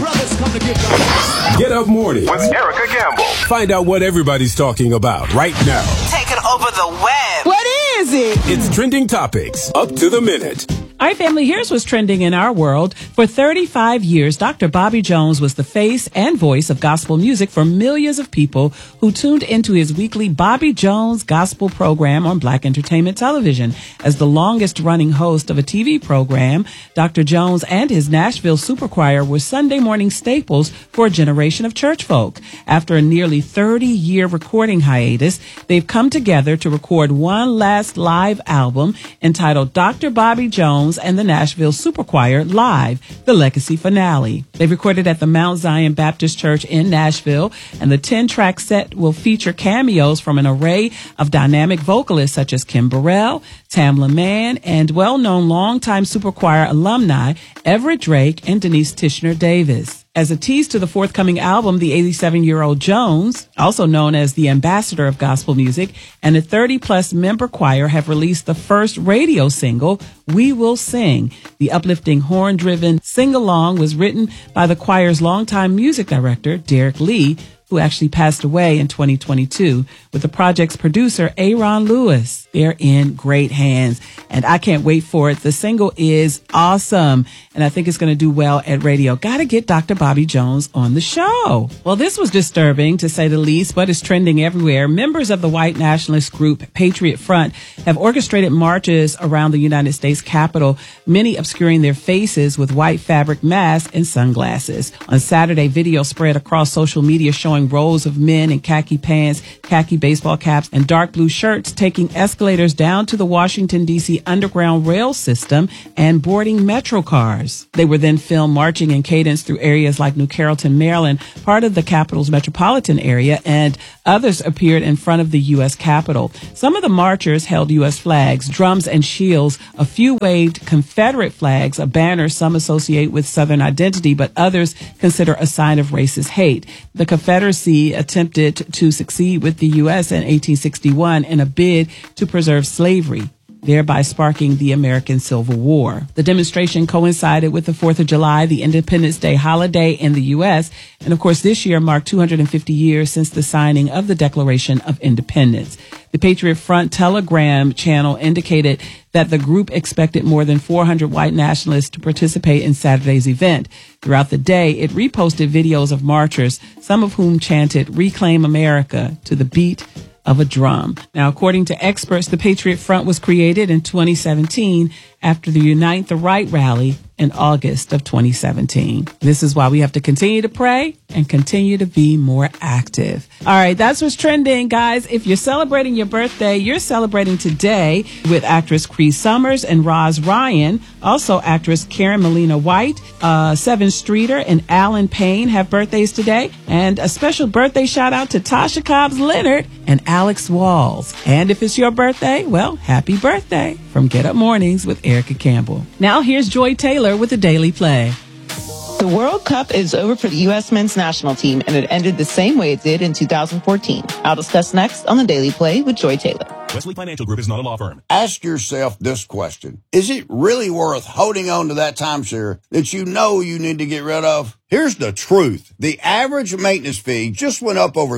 brothers come to get down. Get Up Mornings with Erica Campbell. Find out what everybody's talking about right now. Taking over the web. What is it? It's Trending Topics, up to the minute. All right, family, here's what's trending in our world. For 35 years, Dr. Bobby Jones was the face and voice of gospel music for millions of people who tuned into his weekly Bobby Jones gospel program on Black Entertainment Television. As the longest-running host of a TV program, Dr. Jones and his Nashville Superchoir were Sunday morning staples for a generation of church folk. After a nearly 30-year recording hiatus, they've come together to record one last live album entitled Dr. Bobby Jones and the Nashville Superchoir Live, the Legacy Finale. They recorded at the Mount Zion Baptist Church in Nashville, and the 10-track set will feature cameos from an array of dynamic vocalists such as Kim Burrell, Tamla Mann, and well-known longtime Superchoir alumni Everett Drake and Denise Tishner Davis. As a tease to the forthcoming album, the 87-year-old Jones, also known as the ambassador of gospel music, and a 30-plus member choir have released the first radio single, We Will Sing. The uplifting horn-driven sing-along was written by the choir's longtime music director, Derek Lee, who actually passed away in 2022, with the project's producer, Aaron Lewis. They're in great hands, and I can't wait for it. The single is awesome, and I think it's going to do well at radio. Got to get Dr. Bobby Jones on the show. Well, this was disturbing, to say the least, but it's trending everywhere. Members of the white nationalist group Patriot Front have orchestrated marches around the United States Capitol, many obscuring their faces with white fabric masks and sunglasses. On Saturday, video spread across social media showing rows of men in khaki pants, khaki baseball caps, and dark blue shirts taking escalators down to the Washington, D.C. Underground Rail System and boarding Metro cars. They were then filmed marching in cadence through areas like New Carrollton, Maryland, part of the Capitol's metropolitan area, and others appeared in front of the U.S. Capitol. Some of the marchers held U.S. flags, drums, and shields. A few waved Confederate flags, a banner some associate with Southern identity, but others consider a sign of racist hate. The Confederacy attempted to succeed with the U.S. in 1861 in a bid to preserve slavery, thereby sparking the American Civil War. The demonstration coincided with the 4th of July, the Independence Day holiday in the U.S., and of course this year marked 250 years since the signing of the Declaration of Independence. The Patriot Front Telegram channel indicated that the group expected more than 400 white nationalists to participate in Saturday's event. Throughout the day, it reposted videos of marchers, some of whom chanted "Reclaim America" to the beat of a drum. Now, according to experts, the Patriot Front was created in 2017 after the Unite the Right rally in August of 2017. This is why we have to continue to pray and continue to be more active. All right, that's what's trending, guys. If you're celebrating your birthday, you're celebrating today with actress Cree Summers and Roz Ryan. Also, actress Karen Molina White, Sevyn Streeter, and Alan Payne have birthdays today. And a special birthday shout out to Tasha Cobbs Leonard and Alex Walls. And if it's your birthday, well, happy birthday from Get Up Mornings with Erica Campbell. Now here's Joy Taylor with the Daily Play. The World Cup is over for the U.S. men's national team, and it ended the same way it did in 2014. I'll discuss next on the Daily Play with Joy Taylor. Wesley Financial Group is not a law firm. Ask yourself this question. Is it really worth holding on to that timeshare that you know you need to get rid of? Here's the truth. The average maintenance fee just went up over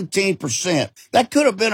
17%. That could have been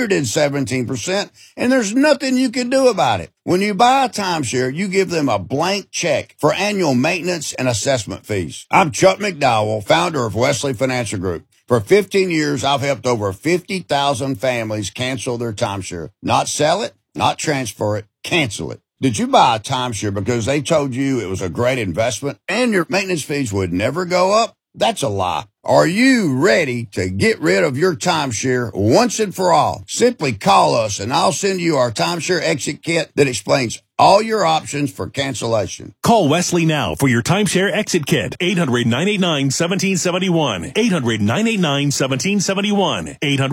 117%, and there's nothing you can do about it. When you buy a timeshare, you give them a blank check for annual maintenance and assessment fees. I'm Chuck McDowell, founder of Wesley Financial Group. For 15 years, I've helped over 50,000 families cancel their timeshare. Not sell it, not transfer it, cancel it. Did you buy a timeshare because they told you it was a great investment and your maintenance fees would never go up? That's a lie. Are you ready to get rid of your timeshare once and for all? Simply call us and I'll send you our timeshare exit kit that explains all your options for cancellation. Call Wesley now for your timeshare exit kit. 800-989-1771. 800-989-1771.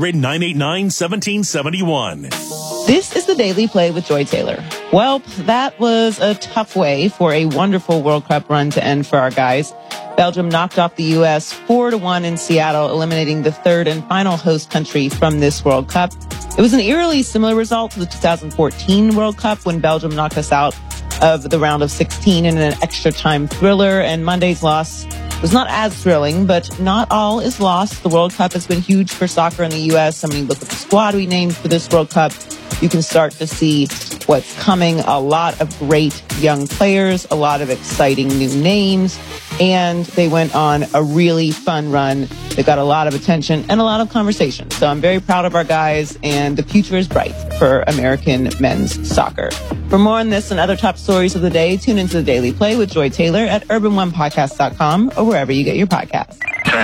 800-989-1771. This is the Daily Play with Joy Taylor. Well, that was a tough way for a wonderful World Cup run to end for our guys. Belgium knocked off the U.S. 4-1 in Seattle, eliminating the third and final host country from this World Cup. It was an eerily similar result to the 2014 World Cup when Belgium knocked us out of the round of 16 in an extra time thriller, and Monday's loss was not as thrilling, but not all is lost. The World Cup has been huge for soccer in the U.S. I mean, look at the squad we named for this World Cup. You can start to see what's coming. A lot of great young players, a lot of exciting new names, and they went on a really fun run. They got a lot of attention and a lot of conversation. So I'm very proud of our guys, and the future is bright for American men's soccer. For more on this and other top stories of the day, tune into the Daily Play with Joy Taylor at urban1podcast.com or wherever you get your podcasts.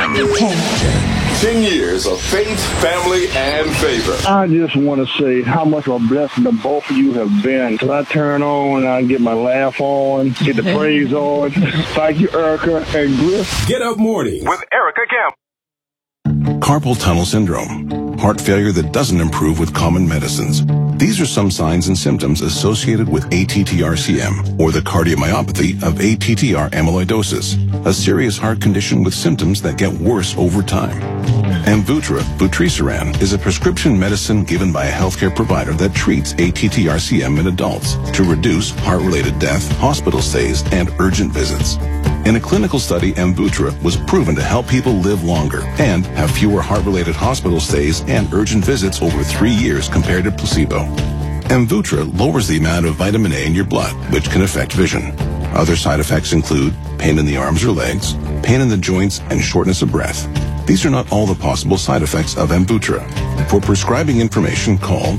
10 years of faith, family, and favor. I just want to say how much of a blessing the both of you have been. Because I turn on, I get my laugh on, get the praise on. Thank you, Erica and Griff. Get Up Morning with Erica Kemp. Carpal tunnel syndrome, heart failure that doesn't improve with common medicines. These are some signs and symptoms associated with ATTR-CM, or the cardiomyopathy of ATTR amyloidosis, a serious heart condition with symptoms that get worse over time. Amvuttra, vutrisiran, is a prescription medicine given by a healthcare provider that treats ATTR-CM in adults to reduce heart-related death, hospital stays, and urgent visits. In a clinical study, Amvuttra was proven to help people live longer and have fewer heart-related hospital stays and urgent visits over 3 years compared to placebo. Amvuttra lowers the amount of vitamin A in your blood, which can affect vision. Other side effects include pain in the arms or legs, pain in the joints, and shortness of breath. These are not all the possible side effects of Amvuttra. For prescribing information, call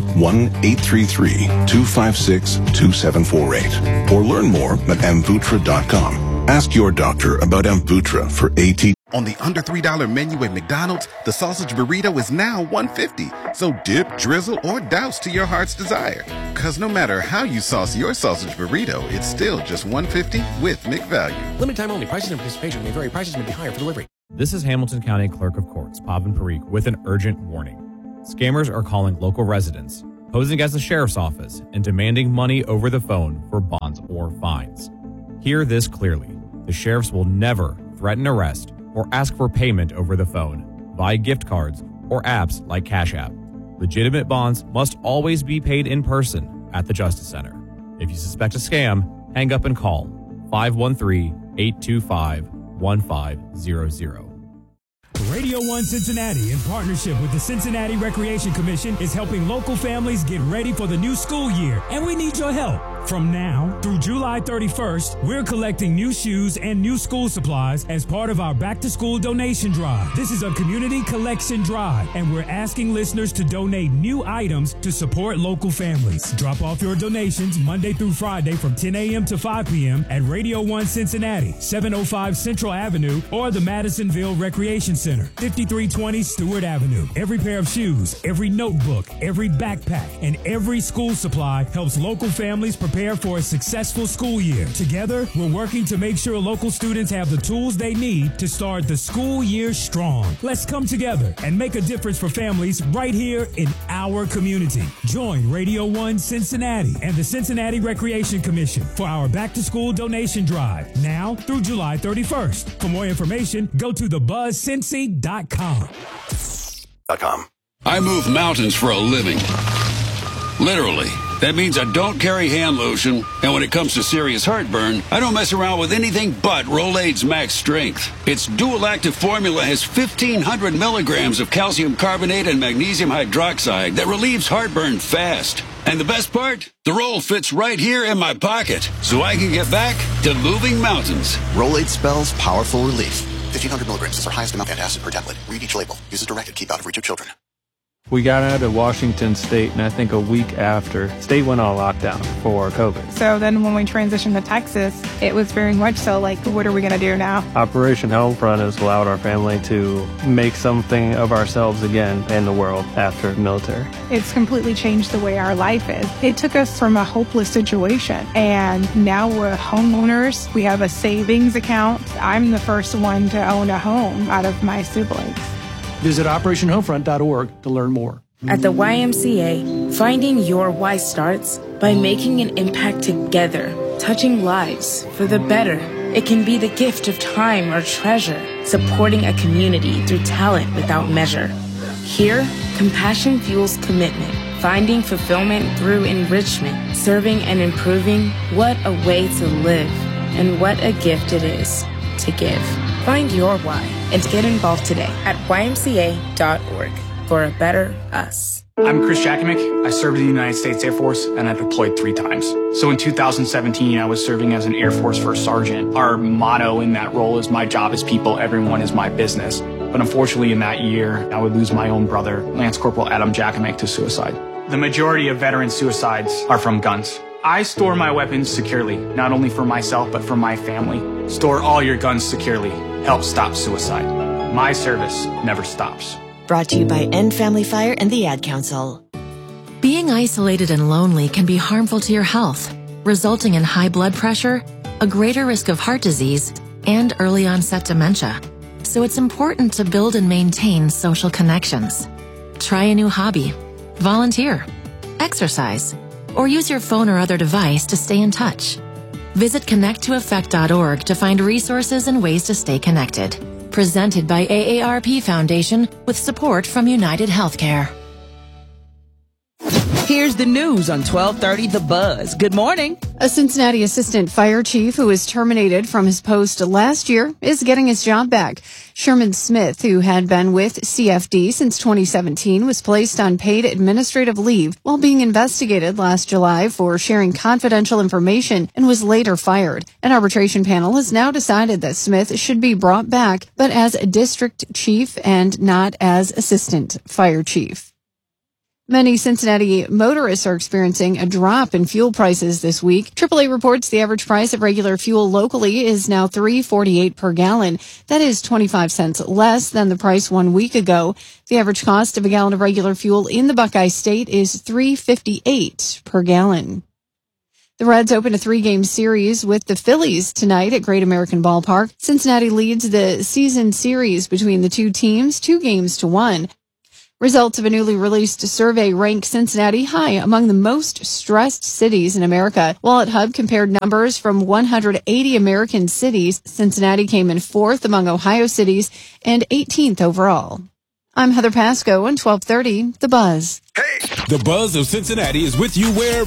1-833-256-2748 or learn more at Amvuttra.com. Ask your doctor about Amvuttra for AT. On the under $3 menu at McDonald's, the sausage burrito is now $1.50. So dip, drizzle, or douse to your heart's desire. Because no matter how you sauce your sausage burrito, it's still just $1.50 with McValue. Limited time only. Prices and participation may vary. Prices may be higher for delivery. This is Hamilton County Clerk of Courts, Pavan Parikh, with an urgent warning. Scammers are calling local residents, posing as the sheriff's office, and demanding money over the phone for bonds or fines. Hear this clearly. The sheriffs will never threaten arrest or ask for payment over the phone, via gift cards, or apps like Cash App. Legitimate bonds must always be paid in person at the Justice Center. If you suspect a scam, hang up and call 513-825-1500. Radio 1 Cincinnati, in partnership with the Cincinnati Recreation Commission, is helping local families get ready for the new school year, and we need your help. From now through July 31st, we're collecting new shoes and new school supplies as part of our back-to-school donation drive. This is a community collection drive, and we're asking listeners to donate new items to support local families. Drop off your donations Monday through Friday from 10 a.m. to 5 p.m. at Radio 1 Cincinnati, 705 Central Avenue, or the Madisonville Recreation Center, 5320 Stewart Avenue. Every pair of shoes, every notebook, every backpack, and every school supply helps local families prepare for a successful school year. Together, we're working to make sure local students have the tools they need to start the school year strong. Let's come together and make a difference for families right here in our community. Join Radio 1 Cincinnati and the Cincinnati Recreation Commission for our back-to-school donation drive now through July 31st. For more information, go to thebuzzcincy.com. I move mountains for a living. Literally. That means I don't carry hand lotion, and when it comes to serious heartburn, I don't mess around with anything but Rolaids Max Strength. Its dual-active formula has 1,500 milligrams of calcium carbonate and magnesium hydroxide that relieves heartburn fast. And the best part? The roll fits right here in my pocket, so I can get back to moving mountains. Rolaids spells powerful relief. 1,500 milligrams is our highest amount of antacid per tablet. Read each label. Use as directed. Keep out of reach of children. We got out of Washington State, and I think a week after, state went on lockdown for COVID. So then when we transitioned to Texas, it was very much so like, what are we going to do now? Operation Homefront has allowed our family to make something of ourselves again in the world after the military. It's completely changed the way our life is. It took us from a hopeless situation, and now we're homeowners. We have a savings account. I'm the first one to own a home out of my siblings. Visit OperationHomefront.org to learn more. At the YMCA, finding your why starts by making an impact together, touching lives for the better. It can be the gift of time or treasure, supporting a community through talent without measure. Here, compassion fuels commitment, finding fulfillment through enrichment, serving and improving. What a way to live, and what a gift it is to give. Find your why and get involved today at ymca.org for a better us. I'm Chris Jakovic. I served in the United States Air Force and I deployed 3 times. So in 2017, I was serving as an Air Force First Sergeant. Our motto in that role is my job is people, everyone is my business. But unfortunately in that year, I would lose my own brother, Lance Corporal Adam Jakovic, to suicide. The majority of veteran suicides are from guns. I store my weapons securely, not only for myself, but for my family. Store all your guns securely. Help stop suicide. My service never stops. Brought to you by End Family Fire and the Ad Council. Being isolated and lonely can be harmful to your health, resulting in high blood pressure, a greater risk of heart disease, and early onset dementia. So it's important to build and maintain social connections. Try a new hobby, volunteer, exercise, or use your phone or other device to stay in touch. Visit connecttoeffect.org to find resources and ways to stay connected. Presented by AARP Foundation with support from United Healthcare. Here's the news on 1230 The Buzz. Good morning. A Cincinnati assistant fire chief who was terminated from his post last year is getting his job back. Sherman Smith, who had been with CFD since 2017, was placed on paid administrative leave while being investigated last July for sharing confidential information and was later fired. An arbitration panel has now decided that Smith should be brought back, but as a district chief and not as assistant fire chief. Many Cincinnati motorists are experiencing a drop in fuel prices this week. AAA reports the average price of regular fuel locally is now $3.48 per gallon. That is 25 cents less than the price 1 week ago. The average cost of a gallon of regular fuel in the Buckeye State is $3.58 per gallon. The Reds open a 3-game series with the Phillies tonight at Great American Ballpark. Cincinnati leads the season series between the two teams 2-1. Results of a newly released survey rank Cincinnati high among the most stressed cities in America. Wallet Hub compared numbers from 180 American cities. Cincinnati came in 4th among Ohio cities and 18th overall. I'm Heather Pasco on 1230 The Buzz. The Buzz of Cincinnati is with you where